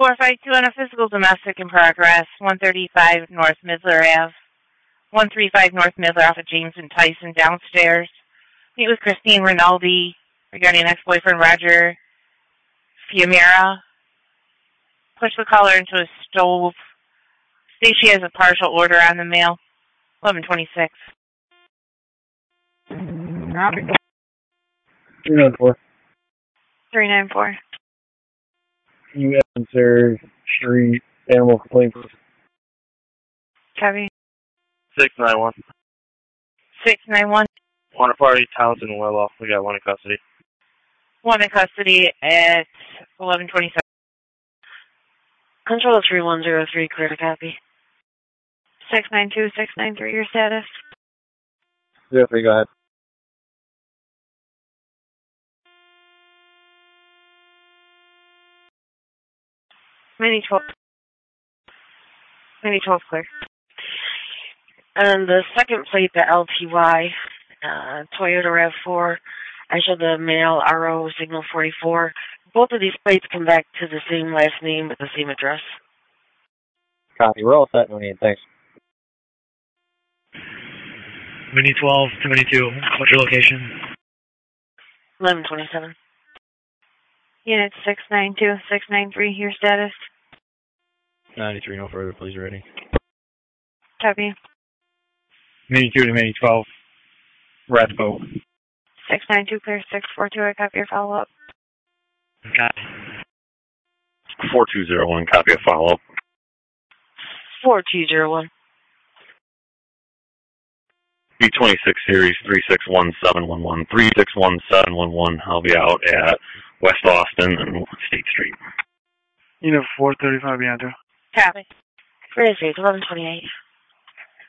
452 on a physical domestic in progress, 135 North Midler Ave, 135 North Midler off of James and Tyson downstairs. Meet with Christine Rinaldi regarding ex-boyfriend Roger Fiamera. Push the caller into a stove. State she has a partial order on the mail. 1126. 394. 394. Can you answer street animal complaint, please? Copy. 691. 691. Water Party, Townsend, Welloff. We got one in custody. One in custody at 1127. Control 3103, clear to copy. 692, 693, your status? 03, go ahead. Mini 12. Mini 12 clear. And the second plate, the LTY, Toyota RAV4, I showed the male RO signal 44. Both of these plates come back to the same last name with the same address. Copy. We're all set. No need. Thanks. Mini 12, 72. What's your location? 1127. Unit 692, 693, your status? 93, no further, please, ready. Copy. Mini 2 to Mini 12. Red boat. 692, clear 642, I copy your follow-up. Copy. 4201, copy a follow-up. 4201. B26 series 361711. 361711. I'll be out at West Austin and State Street. Unit 435, Bianca. Copy. Clear to 1128.